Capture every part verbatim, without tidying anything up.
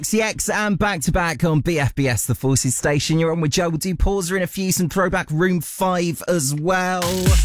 C X and back to back on B F B S, the Forces station. You're on with Joe. We'll do pause in a few, some throwback Room five as well.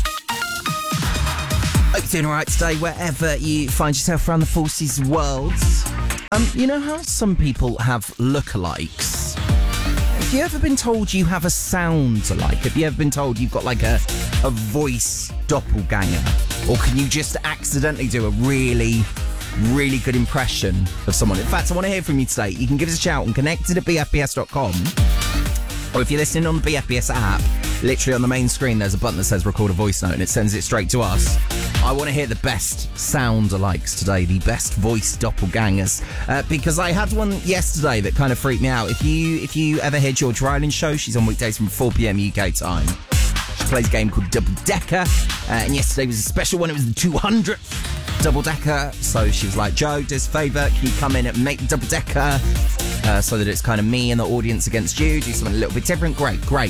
Hope you're doing all right today, wherever you find yourself around the Forces world. Um, you know how some people have lookalikes? Have you ever been told you have a sound alike? Have you ever been told you've got like a, a voice doppelganger? Or can you just accidentally do a really, really good impression of someone? In fact, I want to hear from you today. You can give us a shout and connect it at b f b s dot com. Or if you're listening on the B F B S app, literally on the main screen, there's a button that says record a voice note and it sends it straight to us. I want to hear the best sound alikes today, the best voice doppelgangers, uh, because I had one yesterday that kind of freaked me out. If you if you ever hear George Ryland's show, she's on weekdays from four p.m. U K time. She plays a game called Double Decker, uh, and yesterday was a special one. It was the two hundredth Double Decker, so she was like, Joe, do us a favour, can you come in and make the Double Decker uh, so that it's kind of me and the audience against you, do something a little bit different? Great, great.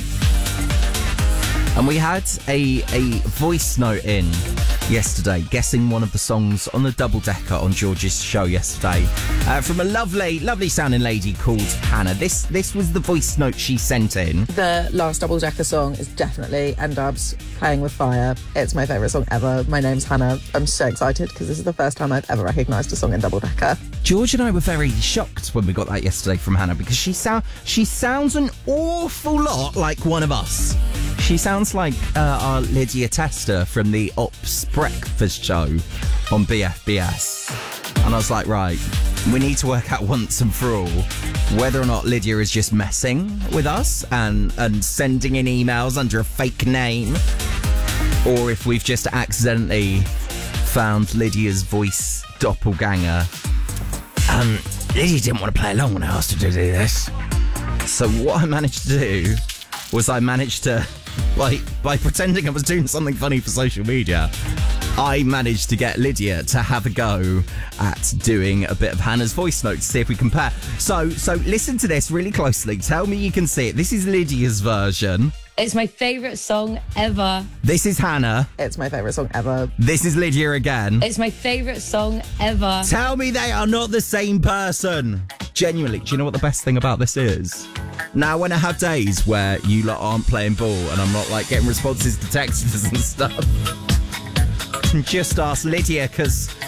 And we had a, a voice note in yesterday, guessing one of the songs on the Double Decker on George's show yesterday, uh, from a lovely, lovely sounding lady called Hannah. This this was the voice note she sent in. The last Double Decker song is definitely N-Dub's Playing With Fire. It's my favourite song ever. My name's Hannah. I'm so excited because this is the first time I've ever recognised a song in Double Decker. George and I were very shocked when we got that yesterday from Hannah because she sound she sounds an awful lot like one of us. She sounds like uh, our Lydia Tester from the Ops Breakfast show on B F B S. And I was like, right, we need to work out once and for all whether or not Lydia is just messing with us and, and sending in emails under a fake name, or if we've just accidentally found Lydia's voice doppelganger. Um, Lydia didn't want to play along when I asked her to do this. So what I managed to do was I managed to, like, by pretending I was doing something funny for social media, I managed to get Lydia to have a go at doing a bit of Hannah's voice note to see if we compare. So, so listen to this really closely. Tell me you can see it. This is Lydia's version. It's my favourite song ever. This is Hannah. It's my favourite song ever. This is Lydia again. It's my favourite song ever. Tell me they are not the same person. Genuinely, do you know what the best thing about this is? Now, when I have days where you lot aren't playing ball and I'm not, like, getting responses to texts and stuff, just ask Lydia, because